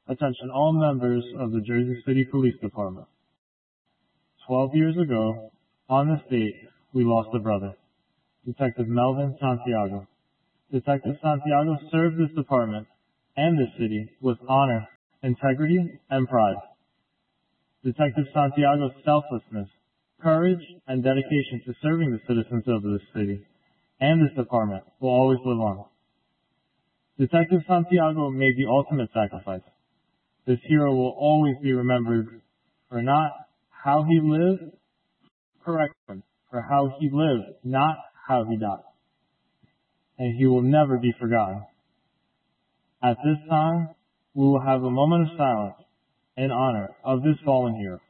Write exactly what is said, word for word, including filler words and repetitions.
Attention all members of the Jersey City Police Department. Twelve years ago, on this date, we lost a brother, Detective Melvin Santiago. Detective Santiago served this department and this city with honor, integrity, and pride. Detective Santiago's selflessness, courage, and dedication to serving the citizens of this city and this department will always live on. Detective Santiago made the ultimate sacrifice. This hero will always be remembered for not how he lived, correction, for how he lived, not how he died. And he will never be forgotten. At this time, we will have a moment of silence in honor of this fallen hero.